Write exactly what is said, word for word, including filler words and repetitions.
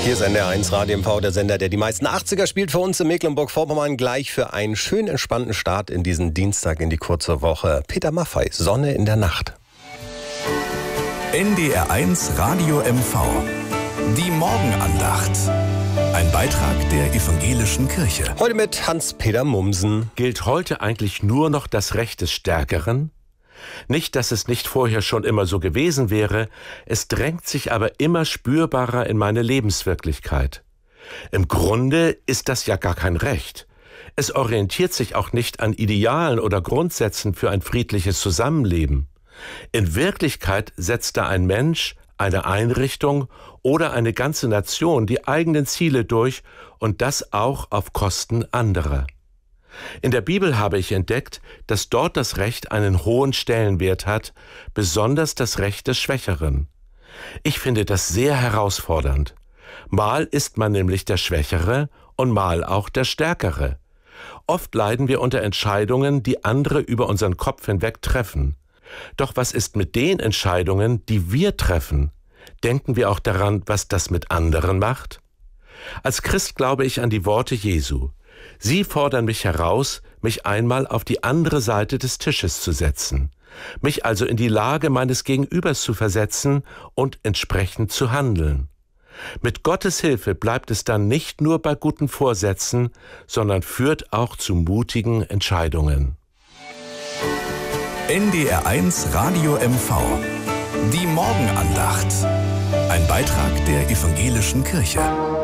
Hier ist N D R eins Radio M V, der Sender, der die meisten achtziger spielt für uns in Mecklenburg-Vorpommern. Gleich für einen schön entspannten Start in diesen Dienstag in die kurze Woche. Peter Maffay, Sonne in der Nacht. N D R eins Radio M V. Die Morgenandacht. Ein Beitrag der evangelischen Kirche. Heute mit Hans-Peter Mumsen. Gilt heute eigentlich nur noch das Recht des Stärkeren? Nicht, dass es nicht vorher schon immer so gewesen wäre, es drängt sich aber immer spürbarer in meine Lebenswirklichkeit. Im Grunde ist das ja gar kein Recht. Es orientiert sich auch nicht an Idealen oder Grundsätzen für ein friedliches Zusammenleben. In Wirklichkeit setzt da ein Mensch, eine Einrichtung oder eine ganze Nation die eigenen Ziele durch und das auch auf Kosten anderer. In der Bibel habe ich entdeckt, dass dort das Recht einen hohen Stellenwert hat, besonders das Recht des Schwächeren. Ich finde das sehr herausfordernd. Mal ist man nämlich der Schwächere und mal auch der Stärkere. Oft leiden wir unter Entscheidungen, die andere über unseren Kopf hinweg treffen. Doch was ist mit den Entscheidungen, die wir treffen? Denken wir auch daran, was das mit anderen macht? Als Christ glaube ich an die Worte Jesu. Sie fordern mich heraus, mich einmal auf die andere Seite des Tisches zu setzen, mich also in die Lage meines Gegenübers zu versetzen und entsprechend zu handeln. Mit Gottes Hilfe bleibt es dann nicht nur bei guten Vorsätzen, sondern führt auch zu mutigen Entscheidungen. N D R eins Radio M V. Die Morgenandacht. Ein Beitrag der evangelischen Kirche.